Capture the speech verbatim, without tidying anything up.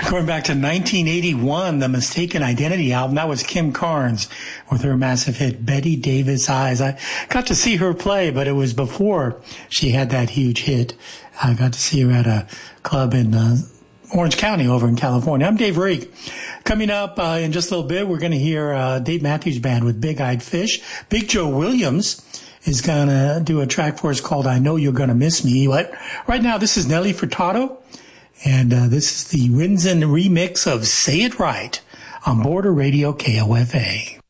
Going back to nineteen eighty-one, the Mistaken Identity album, that was Kim Carnes with her massive hit, Betty Davis Eyes. I got to see her play, but it was before she had that huge hit. I got to see her at a club in uh, Orange County over in California. I'm Dave Reek. Coming up uh, in just a little bit, we're going to hear uh, Dave Matthews Band with Big Eyed Fish. Big Joe Williams is going to do a track for us called I Know You're Gonna Miss Me. But right now, this is Nelly Furtado, and uh, this is the Rinzen remix of Say It Right on Border Radio K O F A.